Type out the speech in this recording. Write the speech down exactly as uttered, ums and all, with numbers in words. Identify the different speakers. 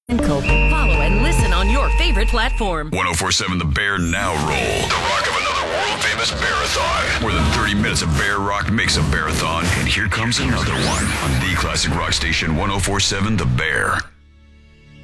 Speaker 1: Cope. Follow and listen on your favorite platform.
Speaker 2: ten forty-seven The Bear now roll. The rock of another world-famous Bearathon. More than thirty minutes of Bear Rock makes a Bearathon, and here comes another one on the classic rock station ten forty-seven The Bear.